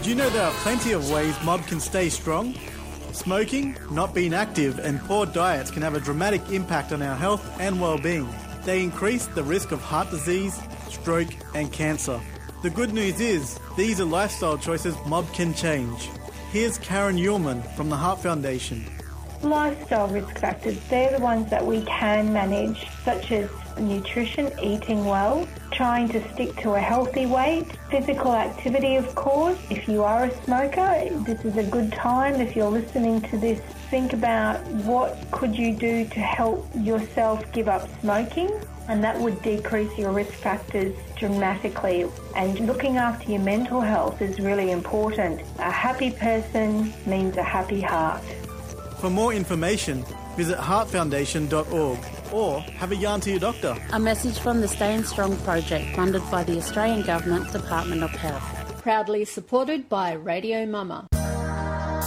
Did you know there are plenty of ways mob can stay strong? Smoking, not being active and poor diets can have a dramatic impact on our health and well-being. They increase the risk of heart disease, stroke and cancer. The good news is, these are lifestyle choices mob can change. Here's Karen Uhlmann from the Heart Foundation. Lifestyle risk factors, they're the ones that we can manage, such as nutrition, eating well, trying to stick to a healthy weight, physical activity of course. If you are a smoker, this is a good time. If you're listening to this, think about what could you do to help yourself give up smoking, and that would decrease your risk factors dramatically. And looking after your mental health is really important. A happy person means a happy heart. For more information, visit heartfoundation.org or have a yarn to your doctor. A message from the Staying Strong project funded by the Australian Government Department of Health. Proudly supported by Radio Mama.